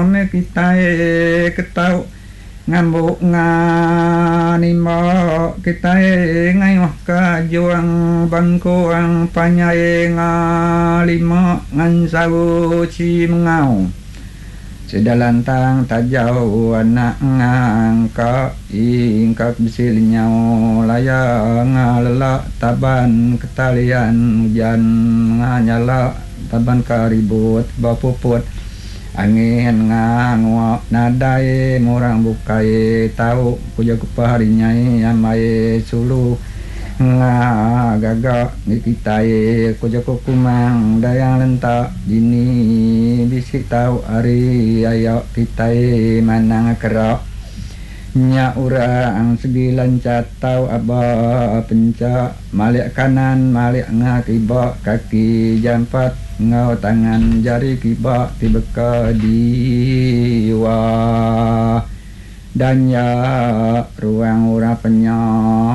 me kita ketau ngambuk nganimo kita ngayoh kajuang bangkuang panyai ngalimo ngan sawu ci mengau sedalantang tajau anak ngangka ingkap bisil nyau layang ngalelak taban ketalian hujan nganyala taban karibut bapuput angin ngangwa nadai murang bukai tau puja kupaharinya amai sulu ngagaga nikitai kuja kukumang dayang lentak dini bisik tau ari ayo kitai manang kerak nya urang segilan catau aba penca malik kanan malik ngakiba kaki jampat ngau tangan jari kiba tibeka diwa dan ya ruang ura penya